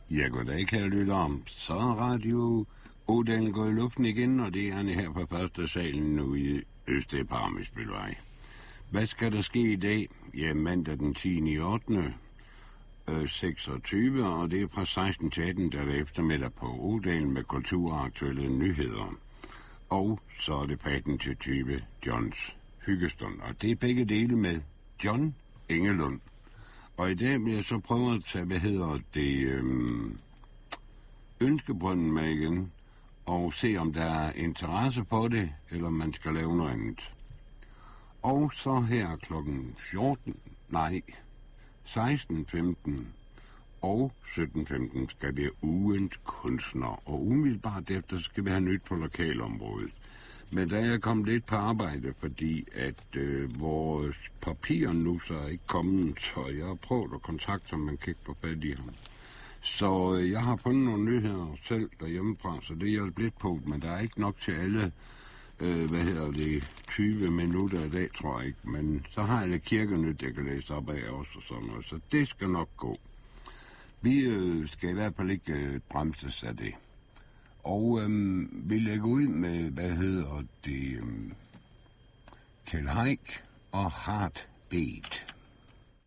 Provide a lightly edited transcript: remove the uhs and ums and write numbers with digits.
Ja, goddag, kære lytter. Så er Radio Odalen går i luften igen, og det er han her på første salen nu i Østed på Amesbølvej. Hvad skal der ske i dag? Ja, mandag den 10. 8. 26, og det er fra 16 til 18, der er det eftermiddag på Odalen med kulturaktuelle nyheder. Og så er det fra 18 til 20 Johns hyggestund, og det er begge dele med John Engelund. Og i dag vil jeg så prøve at tage, ønskebrønden med igen, og se om der er interesse på det, eller man skal lave noget andet. Og så her klokken 16.15 og 17.15 skal det ugens kunstner, og umiddelbart efter skal vi have nyt på lokalområdet. Men der er kommet lidt på arbejde, fordi at vores papirer nu så er ikke kommet, så jeg har prøvet at kontakte ham, man kan ikke få fat i ham. Så jeg har fundet nogle nyheder selv derhjemmefra, så det hjælper lidt på, men der er ikke nok til alle, 20 minutter i dag, tror jeg ikke. Men så har jeg lidt kirkenyt, jeg kan læse op af også og sådan noget, så det skal nok gå. Vi skal i hvert fald ikke bremses af det. Og vi lægger ud med, Kjeld Haik og Heartbeat.